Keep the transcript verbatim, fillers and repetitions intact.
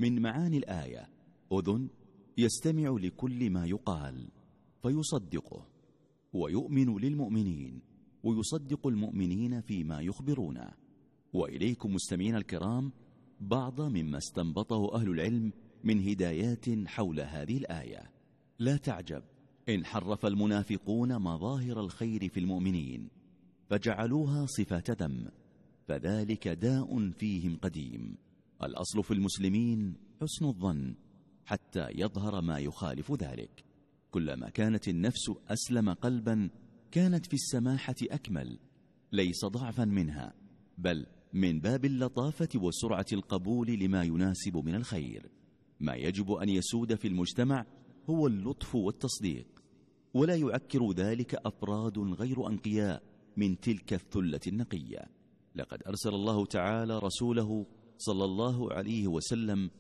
من معاني الآية: أذن يستمع لكل ما يقال فيصدقه، ويؤمن للمؤمنين ويصدق المؤمنين فيما يخبرونه. وإليكم مستمعين الكرام بعض مما استنبطه أهل العلم من هدايات حول هذه الآية. لا تعجب إن حرف المنافقون مظاهر الخير في المؤمنين فجعلوها صفة ذم، فذلك داء فيهم قديم. الأصل في المسلمين حسن الظن حتى يظهر ما يخالف ذلك. كلما كانت النفس أسلم قلبا كانت في السماحة أكمل، ليس ضعفا منها، بل من باب اللطافة وسرعة القبول لما يناسب من الخير. ما يجب أن يسود في المجتمع هو اللطف والتصديق، ولا يعكر ذلك أفراد غير أنقياء من تلك الثلة النقية. لقد أرسل الله تعالى رسوله صلى الله عليه وسلم